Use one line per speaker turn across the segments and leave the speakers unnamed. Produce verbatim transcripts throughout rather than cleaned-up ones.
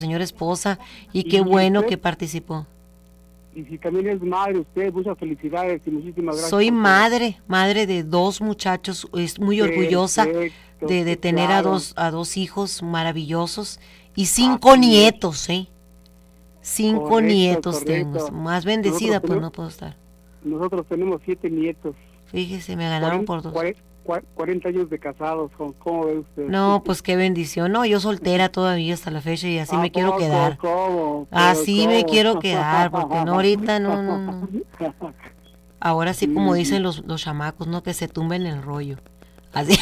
señora esposa, y qué bueno que participó.
Y si también es madre usted, muchas felicidades y muchísimas gracias.
Soy madre, madre de dos muchachos, es muy orgullosa
Perfecto,
de, de tener
claro.
a dos, a dos hijos maravillosos y cinco Así nietos, ¿eh? Cinco correcto, nietos correcto. tengo, más bendecida nosotros pues tenemos, no puedo estar.
Nosotros tenemos siete nietos.
Fíjese, me ganaron
cuarenta,
por dos.
cuarenta años de casados, ¿cómo ve usted?
No, pues qué bendición. No, yo soltera todavía hasta la fecha y así me quiero
poco,
quedar.
¿Cómo?
Así
¿Cómo?
me quiero quedar, porque no, ahorita no, no, no. Ahora sí, como dicen los, los chamacos, no, que se tumben el rollo. Así.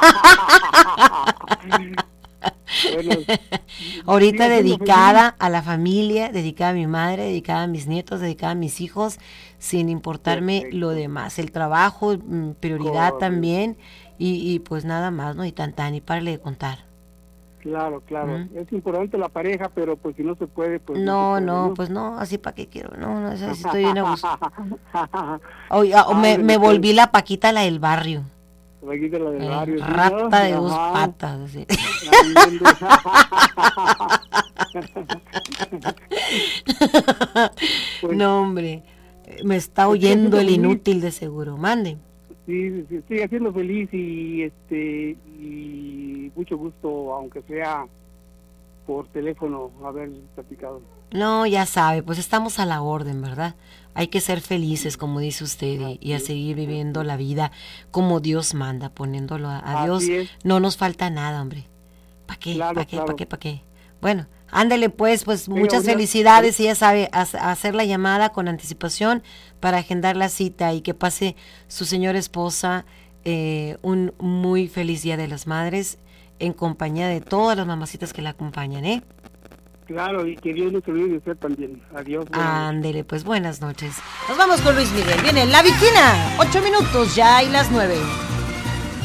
Bueno, ahorita dedicada a la familia, dedicada a mi madre, dedicada a mis nietos, dedicada a mis hijos, sin importarme Perfecto. Lo demás. El trabajo, prioridad Correcto. También, y, y pues nada más, ¿no? Y tan tan, y párale de contar.
Claro, claro. ¿Mm? Es importante la pareja, pero pues si no se puede, pues
no, no, se puede, no, ¿no? Pues no, así para qué quiero, no, no, así estoy bien a gusto. Oh, oh, me, me volví la Paquita, la del barrio.
La del barrio,
eh, rata
¿no?
de dos Ajá. patas. Así. Pues, no, hombre, me está oyendo el inútil de seguro. Mande.
Sí, sí, estoy haciendo feliz y este y mucho gusto, aunque sea por teléfono, haber platicado.
No, ya sabe, pues estamos a la orden, ¿verdad? Hay que ser felices, como dice usted, y, y a seguir viviendo la vida como Dios manda, poniéndolo a, a Dios. No nos falta nada, hombre. ¿Para qué? ¿Para claro, qué? ¿Para claro. qué? ¿Para qué? Bueno, ándele pues, pues Venga, muchas una, felicidades y ya sabe, a, a hacer la llamada con anticipación para agendar la cita y que pase su señora esposa eh, un muy feliz Día de las Madres en compañía de todas las mamacitas que la acompañan, ¿eh?
Claro, y que Dios nos olvide de usted también. Adiós.
Ándele, pues buenas noches. Nos vamos con Luis Miguel. Viene La Viquina. Ocho minutos ya y las nueve.